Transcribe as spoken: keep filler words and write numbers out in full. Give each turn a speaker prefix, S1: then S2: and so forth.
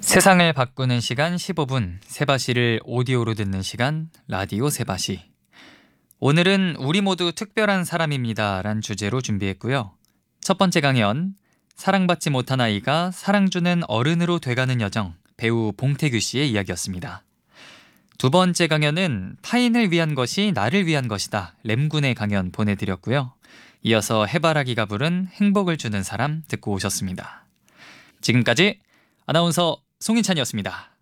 S1: 세상을 바꾸는 시간 십오 분, 세바시를 오디오로 듣는 시간, 라디오 세바시. 오늘은 우리 모두 특별한 사람입니다 란 주제로 준비했고요. 첫 번째 강연, 사랑받지 못한 아이가 사랑 주는 어른으로 돼가는 여정, 배우 봉태규 씨의 이야기였습니다. 두 번째 강연은 타인을 위한 것이 나를 위한 것이다, 램군의 강연 보내드렸고요. 이어서 해바라기가 부른 행복을 주는 사람 듣고 오셨습니다. 지금까지 아나운서 송인찬이었습니다.